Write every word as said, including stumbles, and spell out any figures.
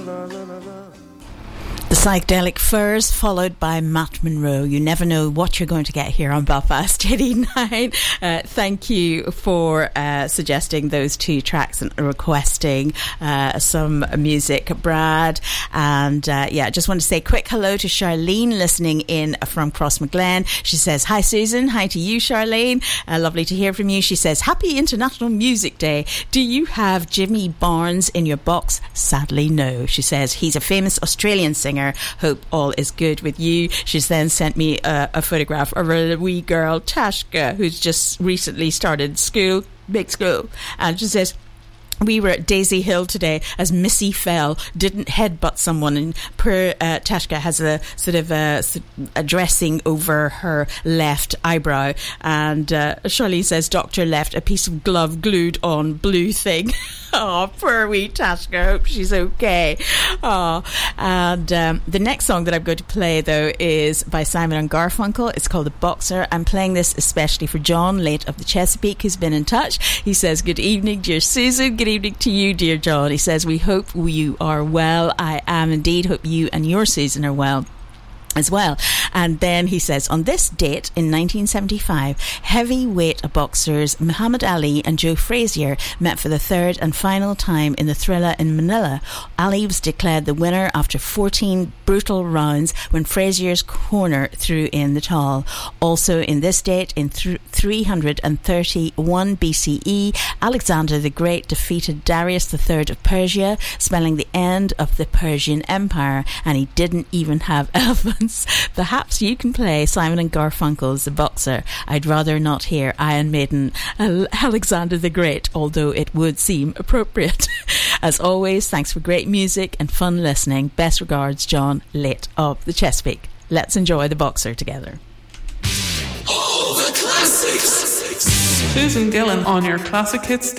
The Psychedelic Furs, followed by Matt Monro. You never know what you're going to get here on Belfast eighty-nine. Uh, thank you for uh, suggesting those two tracks and requesting uh, some music, Brad. And uh, yeah, I just want to say a quick hello to Charlene listening in from Crossmaglen. She says, hi Susan, hi to you Charlene. Uh, lovely to hear from you. She says, happy International Music Day. Do you have Jimmy Barnes in your box? Sadly no. She says, he's a famous Australian singer. Hope all is good with you. She's then sent me a, a photograph of a wee girl, Tashka, who's just recently started school, big school, and she says, we were at Daisy Hill today as Missy fell, didn't headbutt someone, and poor uh, Tashka has a sort of a, a dressing over her left eyebrow, and uh, Charlie says doctor left a piece of glove glued on blue thing. Oh, poor wee Tashka. Hope she's okay. Oh, and um, the next song that I'm going to play, though, is by Simon and Garfunkel. It's called The Boxer. I'm playing this especially for John, late of the Chesapeake, who's been in touch. He says, good evening, dear Susan. Good evening to you, dear John. He says, we hope you are well. I am indeed. Hope you and your Susan are well as well. And then he says, on this date in nineteen seventy-five, heavyweight boxers Muhammad Ali and Joe Frazier met for the third and final time in the Thrilla in Manila. Ali was declared the winner after fourteen brutal rounds when Frazier's corner threw in the towel. Also in this date in th- three hundred thirty-one B C E, Alexander the Great defeated Darius the Third of Persia, spelling the end of the Persian Empire, and he didn't even have elephants. Perhaps you can play Simon and Garfunkel's The Boxer. I'd rather not hear Iron Maiden, Alexander the Great, although it would seem appropriate. As always, thanks for great music and fun listening. Best regards, John, late of the Chesapeake. Let's enjoy The Boxer together. All the classics. Susan Gillan on your Classic Hits